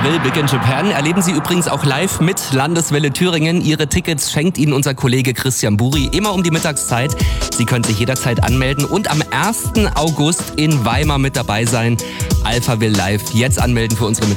Will, Big in Japan erleben Sie übrigens auch live mit Landeswelle Thüringen. Ihre Tickets schenkt Ihnen unser Kollege Christian Buri immer um die Mittagszeit. Sie können sich jederzeit anmelden und am 1. August in Weimar mit dabei sein. Alpha Will live. Jetzt anmelden für unsere